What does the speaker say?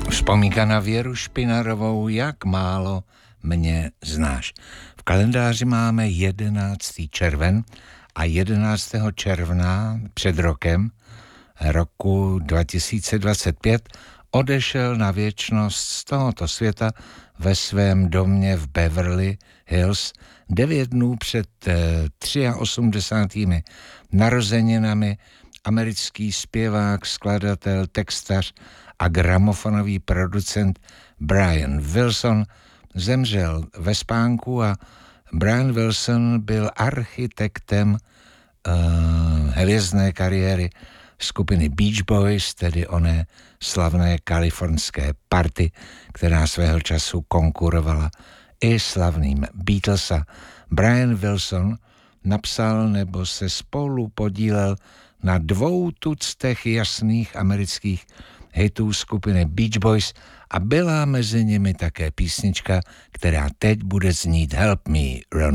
Vzpomínka na Věru Špinarovou, jak málo mě znáš. V kalendáři máme 11. červen a 11. června před rokem, roku 2025, odešel na věčnost z tohoto světa ve svém domě v Beverly Hills 9 dnů před 83. narozeninami americký zpěvák, skladatel, textař a gramofonový producent Brian Wilson zemřel ve spánku a Brian Wilson byl architektem hvězdné kariéry skupiny Beach Boys, tedy oné slavné kalifornské party, která svého času konkurovala i slavným Beatles. A Brian Wilson napsal nebo se spolu podílel na 200 jasných amerických hitů skupiny Beach Boys a byla mezi nimi také písnička, která teď bude znít Help Me, Ronnie.